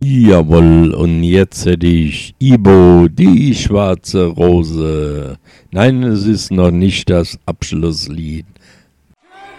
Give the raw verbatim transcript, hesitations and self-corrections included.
Jawohl, und jetzt hätte ich Ibo, die schwarze Rose. Nein, es ist noch nicht das Abschlusslied.